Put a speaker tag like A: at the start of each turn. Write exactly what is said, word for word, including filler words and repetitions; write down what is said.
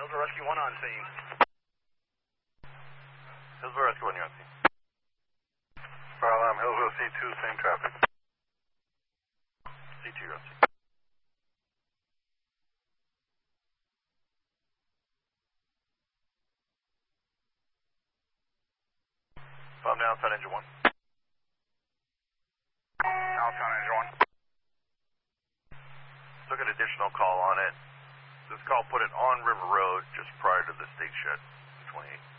A: Hillsborough Rescue one on scene.
B: Hillsborough Rescue one, you're on scene.
C: Fire alarm, Hillsborough C two, same traffic.
B: C two, you're on scene. Bomb down, Sun Engine one.
A: Now Sun Engine one.
B: Took an additional call on it. This call put it on River Road just prior to the state shed, twenty-eight.